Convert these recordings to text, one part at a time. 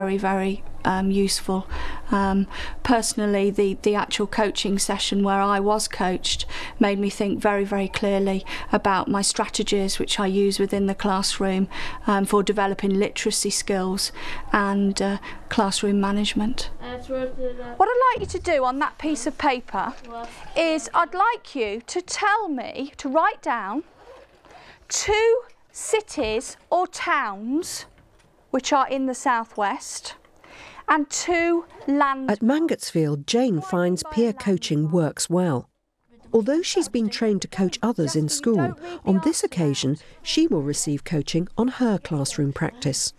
Very useful. Personally, the actual coaching session where I was coached made me think very clearly about my strategies which I use within the classroom for developing literacy skills and classroom management. What I'd like you to do on that piece of paper is I'd like you to tell me to write down 2 cities or towns which are in the southwest, and 2 land... At Mangotsfield, Jane finds peer coaching works well. Although she's been trained to coach others in school, on this occasion she will receive coaching on her classroom practice.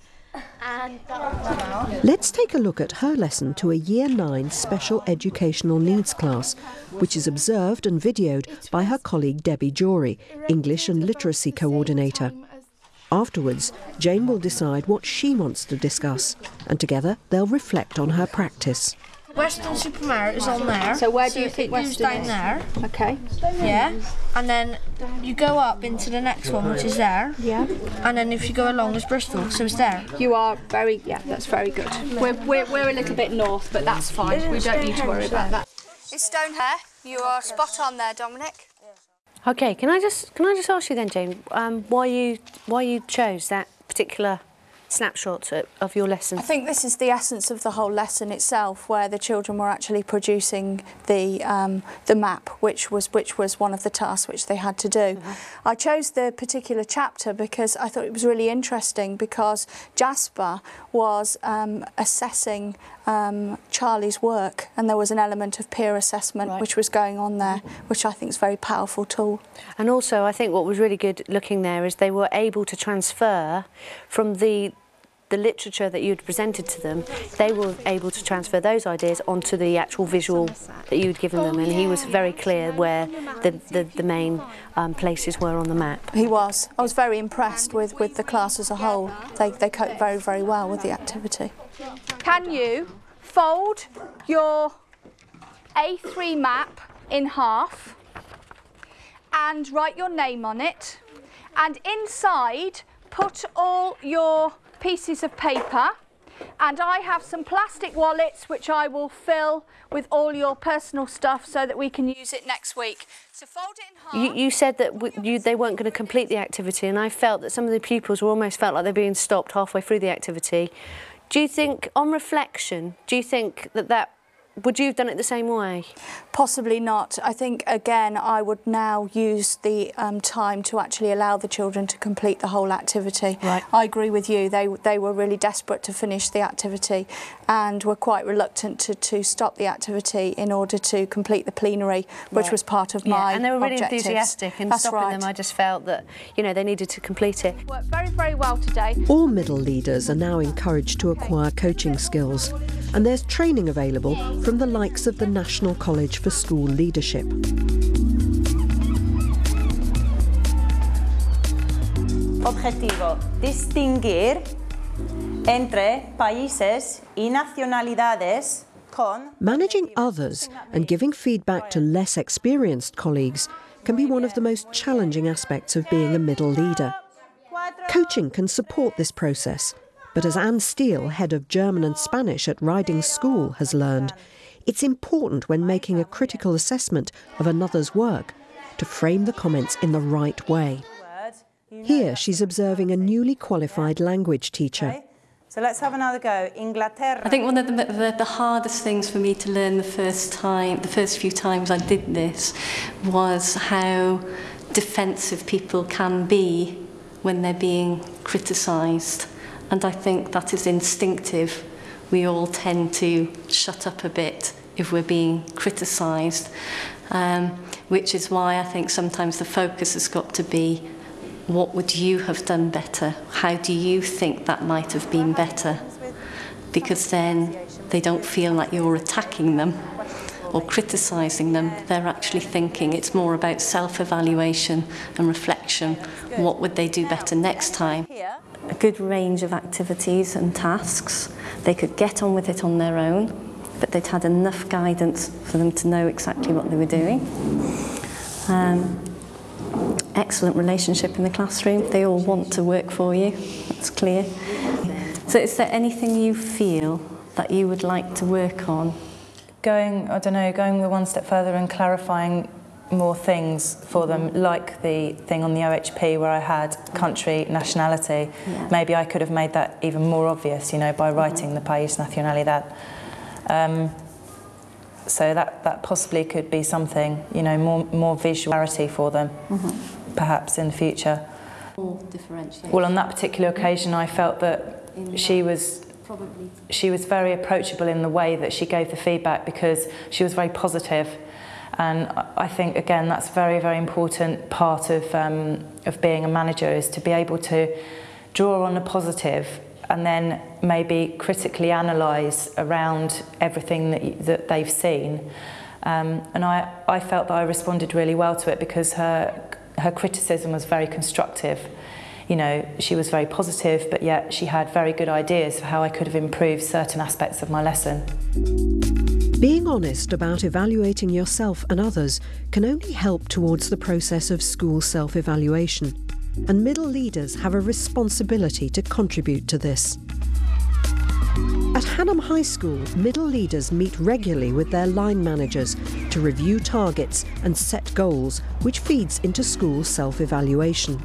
Let's take a look at her lesson to a Year 9 Special Educational Needs class, which is observed and videoed by her colleague Debbie Jory, English and Literacy Coordinator. Afterwards, Jane will decide what she wants to discuss, and together they'll reflect on her practice. Weston-super-Mare is on there. So where do you think Weston down is? There. Okay. Yeah. And then you go up into the next one, which is there. Yeah. And then if you go along, there's Bristol, so it's there. You are that's very good. We're a little bit north, but that's fine. We don't need to worry about that. It's Stonehair. You are spot on there, Dominic. Okay, can I just ask you then, Jane, why you chose that particular snapshot of your lesson? I think this is the essence of the whole lesson itself, where the children were actually producing the map, which was one of the tasks which they had to do. I chose the particular chapter because I thought it was really interesting, because Jasper was assessing Charlie's work, and there was an element of peer assessment which was going on there, which I think is a very powerful tool. And also I think what was really good looking there is they were able to transfer from the literature that you'd presented to them. They were able to transfer those ideas onto the actual visual that you'd given them, and he was very clear where the main places were on the map. He was. I was very impressed with the class as a whole. They coped very well with the activity. Can you fold your A3 map in half and write your name on it, and inside put all your pieces of paper, and I have some plastic wallets which I will fill with all your personal stuff so that we can use it next week. So fold it in half. You said that they weren't going to complete the activity, and I felt that some of the pupils almost felt like they're being stopped halfway through the activity. Do you think, on reflection, do you think that would you have done it the same way? Possibly not. I think, again, I would now use the time to actually allow the children to complete the whole activity. Right. I agree with you. They were really desperate to finish the activity and were quite reluctant to stop the activity in order to complete the plenary, which was part of my and they were really objectives. enthusiastic in stopping them. I just felt that, you know, they needed to complete it. Worked very well today. All middle leaders are now encouraged to acquire coaching skills, and there's training available from the likes of the National College for School Leadership. Objetivo: distinguir entre países y nacionalidades con... Managing others and giving feedback to less experienced colleagues can be one of the most challenging aspects of being a middle leader. Coaching can support this process, but as Anne Steele, head of German and Spanish at Riding School, has learned, it's important when making a critical assessment of another's work to frame the comments in the right way. Here she's observing a newly qualified language teacher. So let's have another go. Inglaterra. I think one of the hardest things for me to learn the first few times I did this, was how defensive people can be when they're being criticised. And I think that is instinctive. We all tend to shut up a bit if we're being criticised, which is why I think sometimes the focus has got to be, what would you have done better? How do you think that might have been better? Because then they don't feel like you're attacking them or criticising them. They're actually thinking. It's more about self-evaluation and reflection. What would they do better next time? A good range of activities and tasks. They could get on with it on their own, but they'd had enough guidance for them to know exactly what they were doing. Excellent relationship in the classroom. They all want to work for you, that's clear. So is there anything you feel that you would like to work on? Going one step further and clarifying more things for them, like the thing on the OHP where I had country, nationality. Yeah. Maybe I could have made that even more obvious, you know, by writing the País Nacionalidad. So that possibly could be something, you know, more visuality for them, perhaps in the future. More differentiation. Well, on that particular occasion, I felt that she was very approachable in the way that she gave the feedback, because she was very positive. And I think, again, that's a very, very important part of being a manager, is to be able to draw on the positive and then maybe critically analyse around everything that they've seen. And I felt that I responded really well to it, because her criticism was very constructive. You know, she was very positive, but yet she had very good ideas for how I could have improved certain aspects of my lesson. Being honest about evaluating yourself and others can only help towards the process of school self-evaluation, and middle leaders have a responsibility to contribute to this. At Hanham High School, middle leaders meet regularly with their line managers to review targets and set goals, which feeds into school self-evaluation.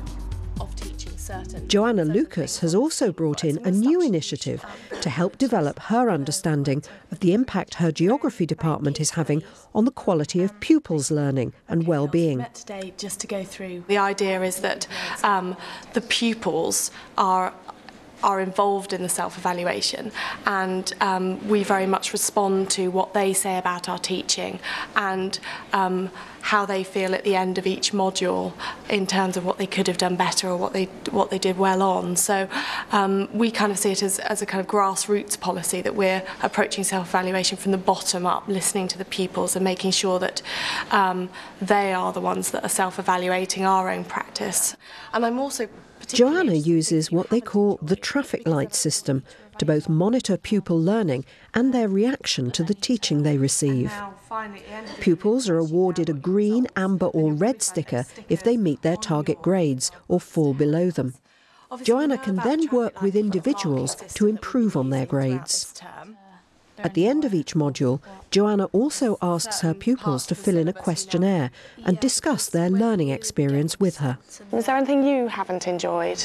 Joanna Lucas has also brought in a new initiative to help develop her understanding of the impact her geography department is having on the quality of pupils' learning and well-being. Today, just to go through, the idea is that the pupils are involved in the self-evaluation, and we very much respond to what they say about our teaching and how they feel at the end of each module in terms of what they could have done better or what they did well on. So we kind of see it as a kind of grassroots policy, that we're approaching self-evaluation from the bottom up, listening to the pupils and making sure that they are the ones that are self-evaluating our own practice. And I'm also Joanna uses what they call the traffic light system to both monitor pupil learning and their reaction to the teaching they receive. Pupils are awarded a green, amber or red sticker if they meet their target grades or fall below them. Joanna can then work with individuals to improve on their grades. At the end of each module, Joanna also asks her pupils to fill in a questionnaire and discuss their learning experience with her. Was there anything you haven't enjoyed?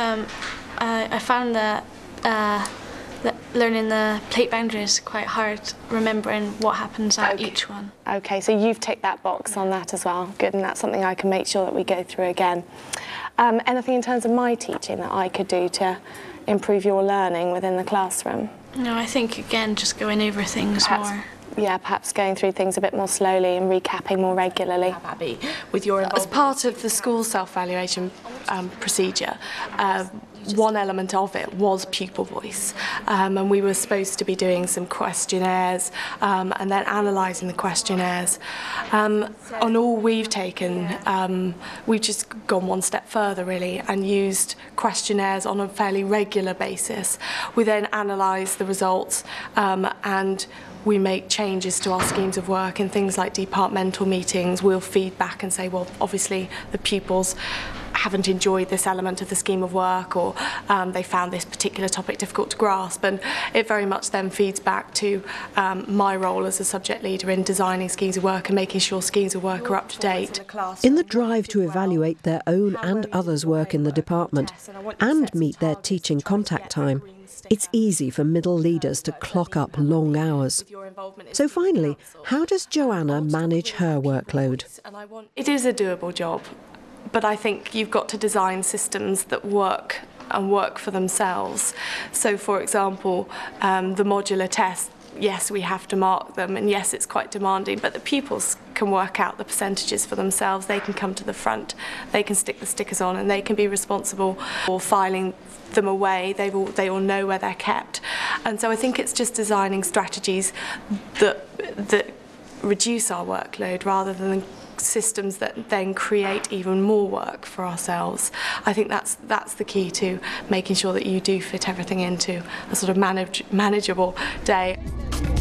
I found that learning the plate boundaries quite hard, remembering what happens at each one. Okay, so you've ticked that box on that as well. Good, and that's something I can make sure that we go through again. Anything in terms of my teaching that I could do to improve your learning within the classroom? No, I think, again, just going over things more. Yeah, perhaps going through things a bit more slowly and recapping more regularly. Abby, with your as part of the school self-evaluation procedure, one element of it was pupil voice, and we were supposed to be doing some questionnaires and then analysing the questionnaires. On all we've taken, we've just gone one step further really and used questionnaires on a fairly regular basis. We then analyse the results and we make changes to our schemes of work. In things like departmental meetings, we'll feed back and say, well, obviously the pupils haven't enjoyed this element of the scheme of work, or they found this particular topic difficult to grasp, and it very much then feeds back to my role as a subject leader in designing schemes of work and making sure schemes of work are up to date. In the drive to evaluate their own and others' work in the department and meet their teaching contact time, it's easy for middle leaders to clock up long hours. So finally, how does Joanna manage her workload? It is a doable job, but I think you've got to design systems that work and work for themselves. So, for example, the modular test, yes, we have to mark them, and yes, it's quite demanding, but the pupils can work out the percentages for themselves. They can come to the front, they can stick the stickers on, and they can be responsible for filing them away. They all know where they're kept. And so I think it's just designing strategies that reduce our workload rather than systems that then create even more work for ourselves. I think that's the key to making sure that you do fit everything into a sort of manageable day.